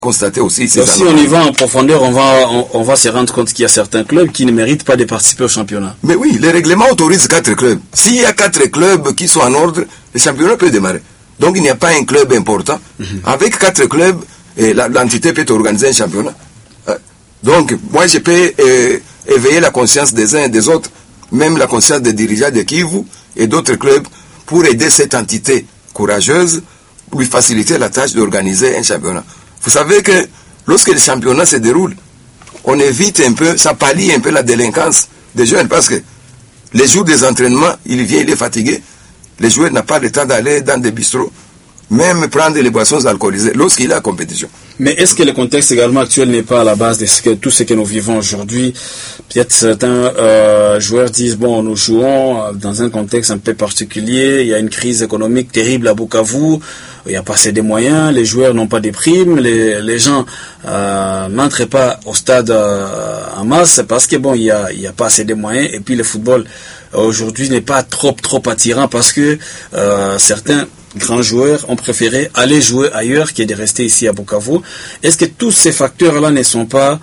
constater aussi. Si on y va en profondeur, on va se rendre compte qu'il y a certains clubs qui ne méritent pas de participer au championnat. Mais oui, le règlement autorise 4 clubs. S'il y a 4 clubs qui sont en ordre, le championnat peut démarrer. Donc il n'y a pas un club important. Avec 4 clubs, l'entité peut organiser un championnat. Donc moi je peux éveiller la conscience des uns et des autres, même la conscience des dirigeants de Kivu et d'autres clubs, pour aider cette entité courageuse, pour lui faciliter la tâche d'organiser un championnat. Vous savez que lorsque le championnat se déroule, on évite un peu, ça pallie un peu la délinquance des jeunes, parce que les jours des entraînements, il vient, il est fatigué. Les joueurs n'ont pas le temps d'aller dans des bistrots, même prendre les boissons alcoolisées lorsqu'il est en compétition. Mais est-ce que le contexte également actuel n'est pas à la base de tout ce que nous vivons aujourd'hui? Peut-être certains joueurs disent, bon, nous jouons dans un contexte un peu particulier, il y a une crise économique terrible à Bukavu, il n'y a pas assez de moyens, les joueurs n'ont pas de primes, les gens n'entrent pas au stade en masse parce que bon, il y a pas assez de moyens, et puis le football aujourd'hui n'est pas trop attirant parce que certains grands joueurs ont préféré aller jouer ailleurs que de rester ici à Bukavu. Est-ce que tous ces facteurs-là ne font pas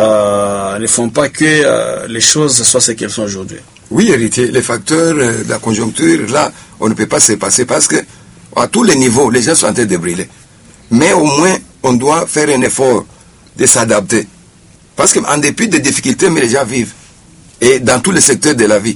que les choses soient ce qu'elles sont aujourd'hui? Oui, héritier, les facteurs de la conjoncture, là, on ne peut pas se passer parce que à tous les niveaux, les gens sont en train de brûler. Mais au moins, on doit faire un effort de s'adapter. Parce qu'en dépit des difficultés, mais les gens vivent. Et dans tous les secteurs de la vie,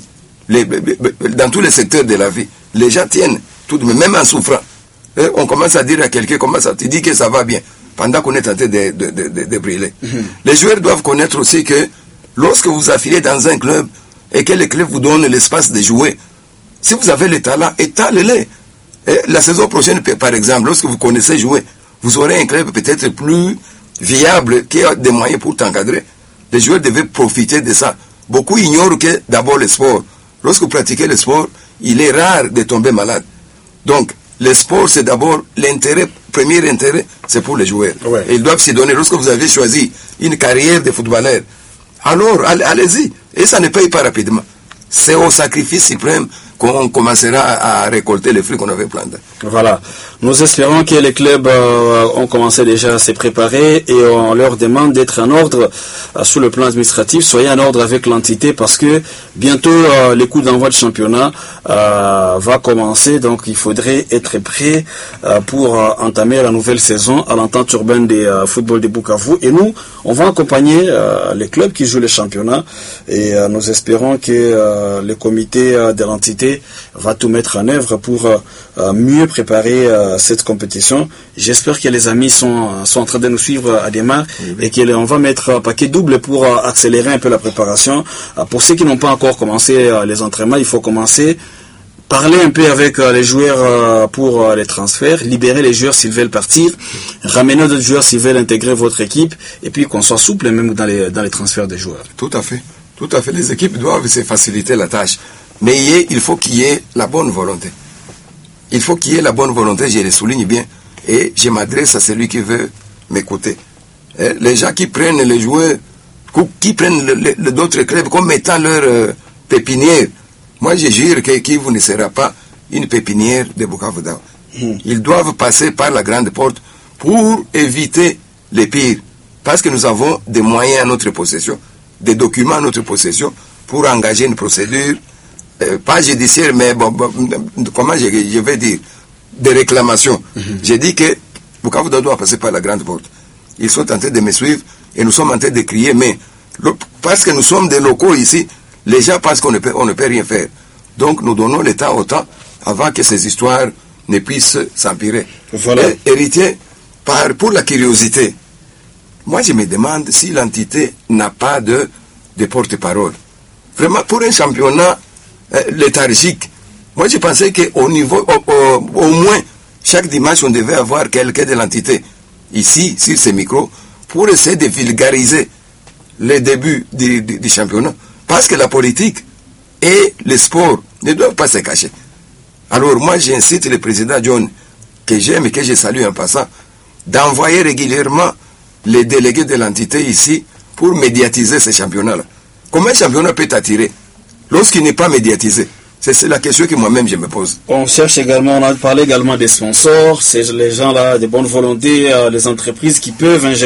les gens tiennent. Tout, même en souffrant. On commence à dire à quelqu'un, tu dis que ça va bien, pendant qu'on est en train de brûler. Les joueurs doivent connaître aussi que lorsque vous affilez dans un club et que le club vous donne l'espace de jouer, si vous avez le talent, étalez-les. La saison prochaine, par exemple, lorsque vous connaissez jouer, vous aurez un club peut-être plus viable qui a des moyens pour t'encadrer. Les joueurs devaient profiter de ça. Beaucoup ignorent que d'abord le sport. Lorsque vous pratiquez le sport, il est rare de tomber malade. Donc, le sport, c'est d'abord l'intérêt, premier intérêt, c'est pour les joueurs. Ouais. Et ils doivent se donner. Lorsque vous avez choisi une carrière de footballeur, alors allez-y. Et ça ne paye pas rapidement. C'est au sacrifice suprême qu'on commencera à récolter les fruits qu'on avait plantés. Voilà. Nous espérons que les clubs ont commencé déjà à se préparer et on leur demande d'être en ordre sur le plan administratif. Soyez en ordre avec l'entité parce que bientôt le coup d'envoi de championnat va commencer. Donc il faudrait être prêt pour entamer la nouvelle saison à l'entente urbaine des football de Bukavu. Et nous, on va accompagner les clubs qui jouent le championnat et nous espérons que le comité de l'entité va tout mettre en œuvre pour mieux préparer cette compétition. J'espère que les amis sont en train de nous suivre à démarre et qu'on va mettre un paquet double pour accélérer un peu la préparation. Pour ceux qui n'ont pas encore commencé les entraînements, il faut commencer. Parler un peu avec les joueurs pour les transferts, libérer les joueurs s'ils veulent partir, ramener d'autres joueurs s'ils veulent intégrer votre équipe et puis qu'on soit souple même dans les transferts des joueurs. Tout à fait. Tout à fait. Les équipes doivent se faciliter la tâche. Mais il faut qu'il y ait la bonne volonté. Il faut qu'il y ait la bonne volonté, je le souligne bien. Et je m'adresse à celui qui veut m'écouter. Les gens qui prennent les joueurs, qui prennent d'autres clubs comme étant leur pépinière. Moi, je jure que Kivu ne sera pas une pépinière de Bukavu Dawa. Ils doivent passer par la grande porte pour éviter les pires. Parce que nous avons des moyens à notre possession, des documents à notre possession pour engager une procédure pas judiciaire, mais comment je vais dire, des réclamations. J'ai dit que Bukavu doit passer par la grande porte. Ils sont en train de me suivre et nous sommes en train de crier, mais parce que nous sommes des locaux ici, les gens pensent qu'on ne peut rien faire. Donc nous donnons le temps au temps avant que ces histoires ne puissent s'empirer. Voilà. Héritier, pour la curiosité, moi je me demande si l'entité n'a pas de porte-parole. Vraiment, pour un championnat léthargique. Moi, je pensais qu'au niveau, au moins, chaque dimanche, on devait avoir quelqu'un de l'entité, ici, sur ces micros, pour essayer de vulgariser les débuts du championnat. Parce que la politique et le sport ne doivent pas se cacher. Alors, moi, j'incite le président John, que j'aime et que je salue en passant, d'envoyer régulièrement les délégués de l'entité ici pour médiatiser ces championnats-là. Comment un championnat peut attirer lorsqu'il n'est pas médiatisé? C'est la question que moi-même je me pose. On cherche également, on a parlé également des sponsors, c'est les gens là de bonne volonté, les entreprises qui peuvent injecter